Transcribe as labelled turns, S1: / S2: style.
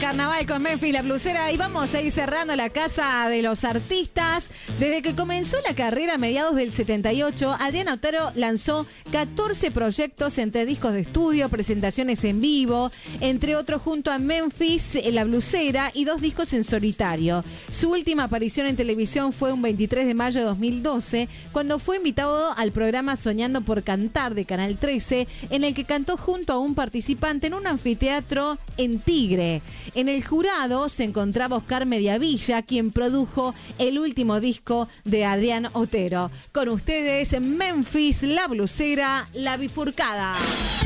S1: carnaval con Memphis la Blusera y vamos a ir cerrando la casa de los artistas. Desde que comenzó la carrera a mediados del 78, Adrián Otero lanzó 14 proyectos entre discos de estudio, presentaciones en vivo, entre otros junto a Memphis la Blusera y 2 discos en solitario. Su última aparición en televisión fue un 23 de mayo de 2012, cuando fue invitado al programa Soñando por Cantar de Canal 13, en el que cantó junto a un participante en un anfiteatro en Tigre. En el jurado se encontraba Oscar Mediavilla, quien produjo el último disco de Adrián Otero. Con ustedes, Memphis la Blusera, La Bifurcada.